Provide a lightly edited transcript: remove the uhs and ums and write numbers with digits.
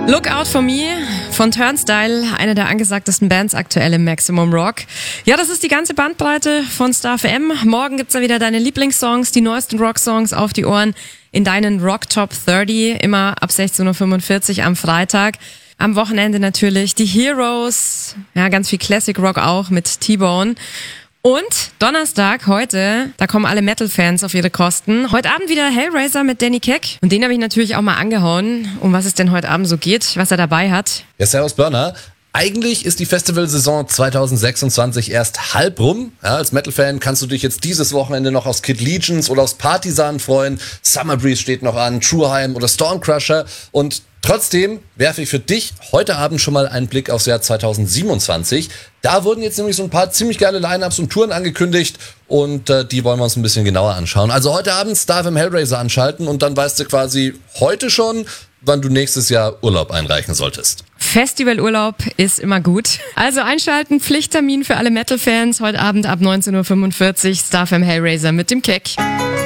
Look Out For Me von Turnstile, eine der angesagtesten Bands aktuell im Maximum Rock. Ja, das ist die ganze Bandbreite von Star FM. Morgen gibt's dann wieder deine Lieblingssongs, die neuesten Rocksongs auf die Ohren in deinen Rock Top 30, immer ab 16.45 Uhr am Freitag. Am Wochenende natürlich die Heroes, ja, ganz viel Classic Rock auch mit T-Bone. Und Donnerstag, heute, da kommen alle Metal-Fans auf ihre Kosten. Heute Abend wieder Hellraiser mit Danny Keck. Und den habe ich natürlich auch mal angehauen, um was es denn heute Abend so geht, was er dabei hat. Ja, servus Burner. Eigentlich ist die Festivalsaison 2026 erst halb rum. Ja, als Metal-Fan kannst du dich jetzt dieses Wochenende noch aufs Kid Legions oder aufs Partisan freuen. Summer Breeze steht noch an, Trueheim oder Stormcrusher. Und trotzdem werfe ich für dich heute Abend schon mal einen Blick aufs Jahr 2027. Da wurden jetzt nämlich so ein paar ziemlich geile Line-Ups und Touren angekündigt und die wollen wir uns ein bisschen genauer anschauen. Also heute Abend Star FM Hellraiser anschalten und dann weißt du quasi heute schon, wann du nächstes Jahr Urlaub einreichen solltest. Festivalurlaub ist immer gut. Also einschalten, Pflichttermin für alle Metal-Fans. Heute Abend ab 19.45 Uhr Star FM Hellraiser mit dem Keck.